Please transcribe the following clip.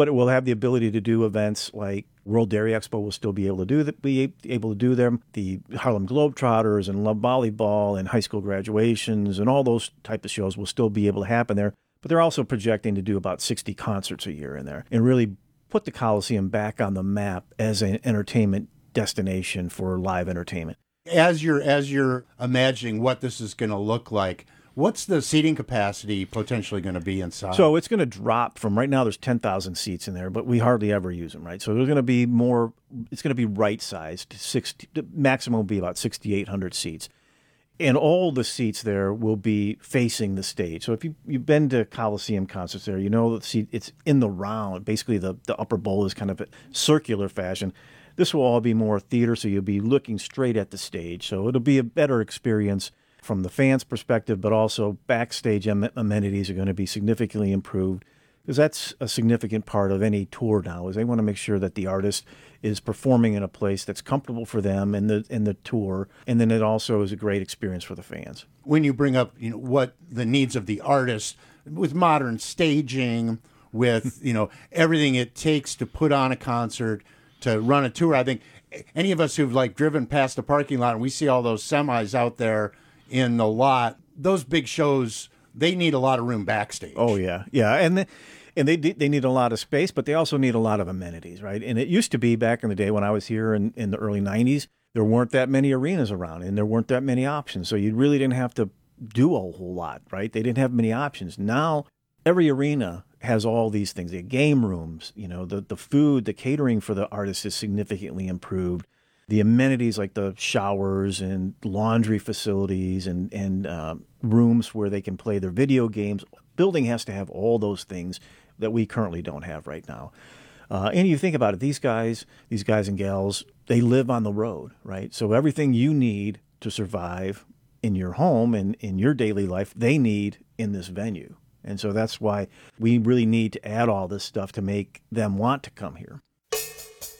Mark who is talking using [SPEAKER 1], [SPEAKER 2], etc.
[SPEAKER 1] but it will have the ability to do events like World Dairy Expo will still be able to do them. The Harlem Globetrotters and Love Volleyball and high school graduations and all those type of shows will still be able to happen there. But they're also projecting to do about 60 concerts a year in there and really put the Coliseum back on the map as an entertainment destination for live entertainment.
[SPEAKER 2] As you're imagining what this is going to look like, what's the seating capacity potentially going to be inside?
[SPEAKER 1] So it's going to drop from right now. There's 10,000 seats in there, but we hardly ever use them, right? So there's going to be more. It's going to be right sized. The maximum will be about 6,800 seats, and all the seats there will be facing the stage. So if you've been to Coliseum concerts there, you know the seat. It's in the round. Basically, the upper bowl is kind of a circular fashion. This will all be more theater, so you'll be looking straight at the stage. So it'll be a better experience from the fans' perspective, but also backstage amenities are going to be significantly improved, because that's a significant part of any tour now, is they want to make sure that the artist is performing in a place that's comfortable for them in the tour, and then it also is a great experience for the fans.
[SPEAKER 2] When you bring up, what the needs of the artist with modern staging, with, everything it takes to put on a concert, to run a tour, I think any of us who've driven past the parking lot and we see all those semis out there in the lot, those big shows, they need a lot of room backstage.
[SPEAKER 1] Oh yeah, and they need a lot of space, but they also need a lot of amenities, right? And it used to be back in the day when I was here in the early '90s, there weren't that many arenas around, and there weren't that many options, so you really didn't have to do a whole lot, right? They didn't have many options. Now every arena has all these things. The game rooms, the food, the catering for the artists is significantly improved. The amenities like the showers and laundry facilities and rooms where they can play their video games. Building has to have all those things that we currently don't have right now. And you think about it, these guys and gals, they live on the road, right? So everything you need to survive in your home and in your daily life, they need in this venue. And so that's why we really need to add all this stuff to make them want to come here.